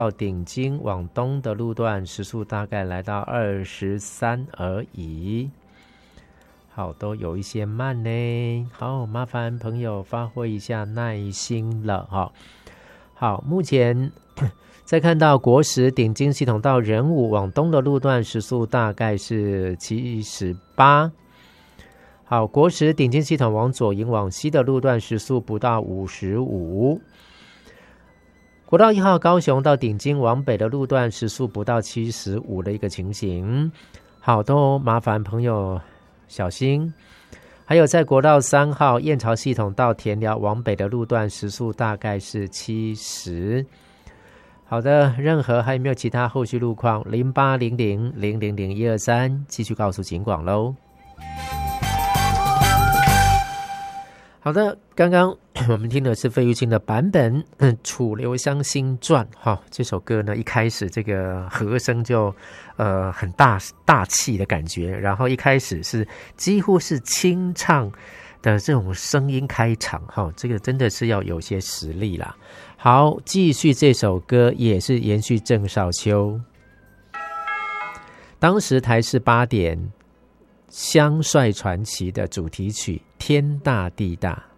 到顶金往东的路段时速大概来到23而已。好，都有一些慢呢。好，麻烦朋友发挥一下耐心了哈。好，目前再看到国十顶金系统到仁武往东的路段时速大概是78。好，国十顶金系统往左营往西的路段时速不到55。国道1号高雄到顶金往北的路段时速不到75的一个情形。好，都麻烦朋友小心。还有在国道3号燕巢系统到田寮往北的路段时速大概是70。好的，任何还有没有其他后续路况？0800000123继续告诉警广咯。好的，刚刚我们听的是费玉清的版本《楚留香新传》哈，这首歌呢一开始这个和声就很大气的感觉，然后一开始是几乎是清唱的这种声音开场哈，这个真的是要有些实力啦。好，继续这首歌也是延续郑少秋，当时台视8点《香帅传奇》的主题曲《天大地大》。